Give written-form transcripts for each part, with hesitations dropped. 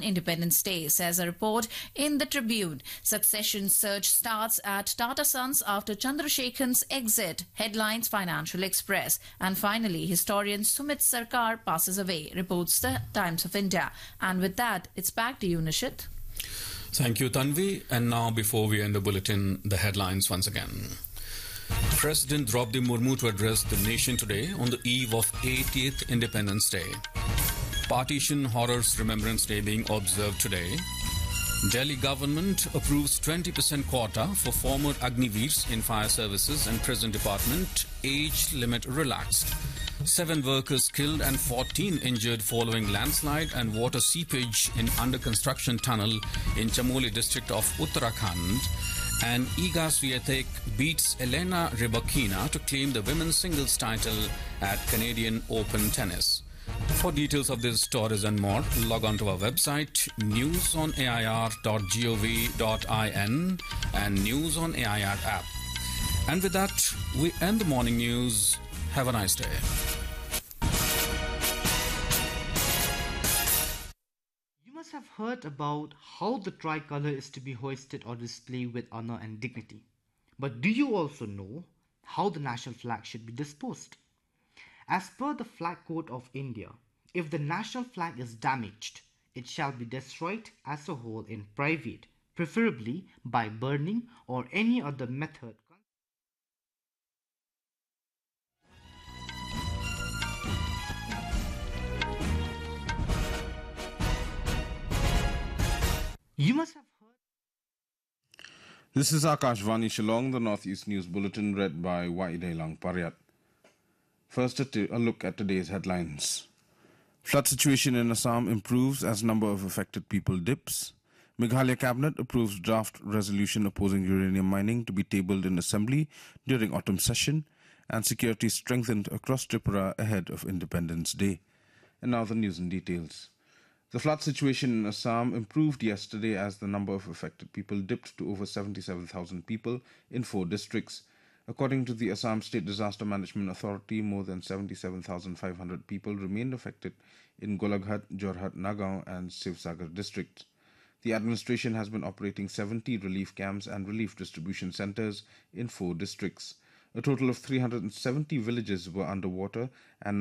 Independence Day, says a report in the Tribune. Succession search starts at Tata Sons after Chandrasekhan's exit, headlines Financial Express. And finally, historian Sumit Sarkar passes away, reports the Times of India. And with that, it's back to you, Nishit. Thank you, Tanvi. And now, before we end the bulletin, the headlines once again. President Draupadi Murmu to address the nation today on the eve of 80th Independence Day. Partition Horrors Remembrance Day being observed today. Delhi government approves 20% quota for former Agniveers in fire services and prison department. Age limit relaxed. 7 workers killed and 14 injured following landslide and water seepage in under construction tunnel in Chamoli district of Uttarakhand. And Iga Swiatek beats Elena Rybakina to claim the women's singles title at Canadian Open Tennis. For details of these stories and more, log on to our website newsonair.gov.in and News on AIR app. And with that, we end the morning news. Have a nice day. You must have heard about how the tricolour is to be hoisted or displayed with honour and dignity. But do you also know how the national flag should be disposed? As per the Flag Code of India, if the national flag is damaged, it shall be destroyed as a whole in private, preferably by burning or any other method. You must have heard. This is Akashvani Shillong, the Northeast News Bulletin, read by Waidelang Paryat. First, a look at today's headlines. Flood situation in Assam improves as number of affected people dips. Meghalaya Cabinet approves draft resolution opposing uranium mining to be tabled in Assembly during autumn session. And security strengthened across Tripura ahead of Independence Day. And now the news in details. The flood situation in Assam improved yesterday as the number of affected people dipped to over 77,000 people in 4 districts. According to the Assam State Disaster Management Authority, more than 77,500 people remained affected in Golaghat, Jorhat, Nagaon and Sivsagar districts. The administration has been operating 70 relief camps and relief distribution centres in 4 districts. A total of 370 villages were underwater and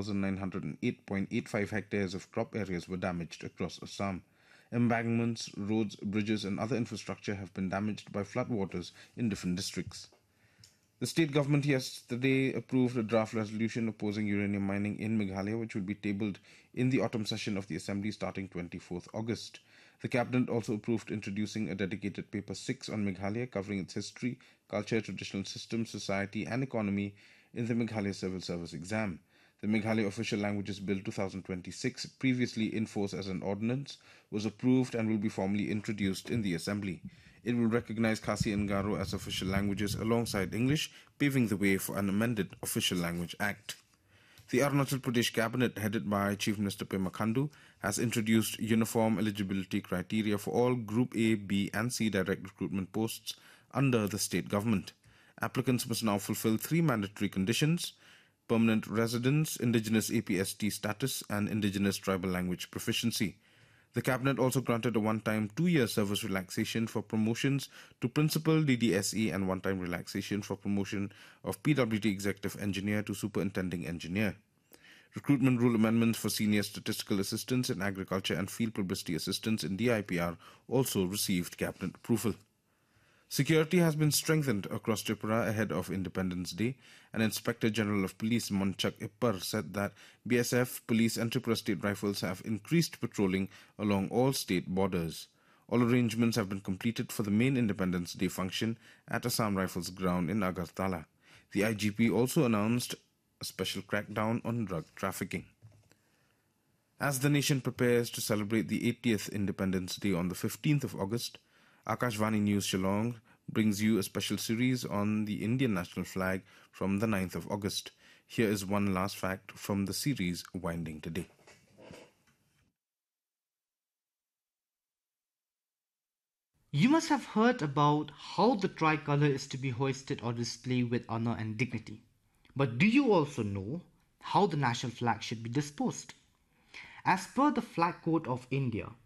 9,908.85 hectares of crop areas were damaged across Assam. Embankments, roads, bridges and other infrastructure have been damaged by floodwaters in different districts. The state government yesterday approved a draft resolution opposing uranium mining in Meghalaya, which will be tabled in the autumn session of the Assembly starting 24th August. The Cabinet also approved introducing a dedicated Paper 6 on Meghalaya covering its history, culture, traditional systems, society and economy in the Meghalaya Civil Service exam. The Meghalaya Official Languages Bill 2026, previously in force as an ordinance, was approved and will be formally introduced in the Assembly. It will recognize Khasi and Garo as official languages alongside English, paving the way for an amended Official Language Act. The Arunachal Pradesh Cabinet, headed by Chief Minister Pema Khandu, has introduced uniform eligibility criteria for all Group A, B and C direct recruitment posts under the state government. Applicants must now fulfill 3 mandatory conditions: permanent residence, indigenous APST status and indigenous tribal language proficiency. The Cabinet also granted a one-time 2-year service relaxation for promotions to Principal DDSE and one-time relaxation for promotion of PWD Executive Engineer to Superintending Engineer. Recruitment rule amendments for senior statistical assistants in agriculture and field publicity assistants in DIPR also received Cabinet approval. Security has been strengthened across Tripura ahead of Independence Day. An Inspector General of Police, Monchak Ippar, said that BSF, Police and Tripura State Rifles have increased patrolling along all state borders. All arrangements have been completed for the main Independence Day function at Assam Rifles ground in Agartala. The IGP also announced a special crackdown on drug trafficking. As the nation prepares to celebrate the 80th Independence Day on the 15th of August, Akashvani News Shillong brings you a special series on the Indian national flag from the 9th of August. Here is one last fact from the series winding today. You must have heard about how the tricolour is to be hoisted or displayed with honour and dignity. But do you also know how the national flag should be disposed? As per the Flag Code of India,